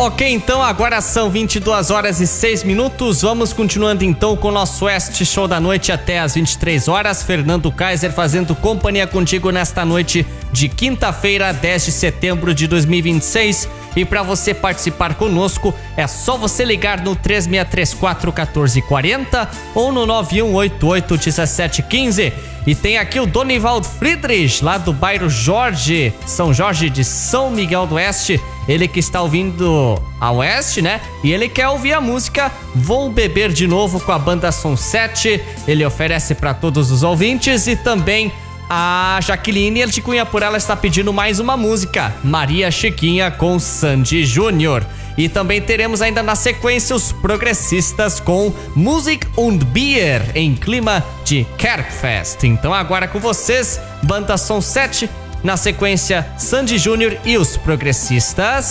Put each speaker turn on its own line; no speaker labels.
Ok, então agora são 22 horas e 6 minutos. Vamos continuando então com o nosso Oeste Show da noite até as 23 horas. Fernando Kaiser fazendo companhia contigo nesta noite de quinta-feira, 10 de setembro de 2026. E para você participar conosco, é só você ligar no 3634-1440 ou no 9188-1715. E tem aqui o Donivaldo Friedrich, lá do bairro São Jorge de São Miguel do Oeste. Ele que está ouvindo a Oeste, né? E ele quer ouvir a música Vou Beber de Novo com a banda Som 7. Ele oferece para todos os ouvintes. E também a Jaqueline El de Cunha por ela está pedindo mais uma música, Maria Chiquinha com Sandy Júnior. E também teremos ainda na sequência os progressistas com Musik und Bier em clima de Kerkfest. Então agora com vocês, banda Som 7, na sequência Sandy Júnior e os progressistas.